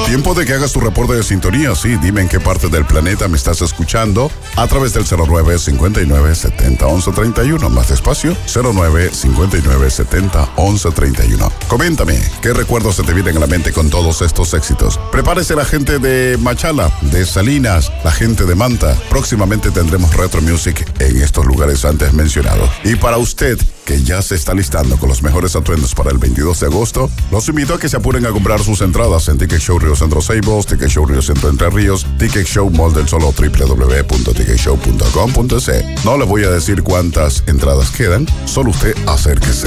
Tiempo de que hagas tu reporte de sintonía, sí, dime en qué parte del planeta me estás escuchando a través del 09-59-70-1131. Más despacio, 09-59-70-1131. Coméntame, ¿qué recuerdos se te vienen a la mente con todos estos éxitos? Prepárese la gente de Machala, de Salinas, la gente de Manta. Próximamente tendremos Retro Music en estos lugares antes mencionados. Y para usted, que ya se está listando con los mejores atuendos para el 22 de agosto, los invito a que se apuren a comprar sus entradas en Ticket Show Río Centro Ceibos, Ticket Show Río Centro Entre Ríos, Ticket Show Mall del Sol o www.ticketshow.com.es. No le voy a decir cuántas entradas quedan, solo usted acérquese.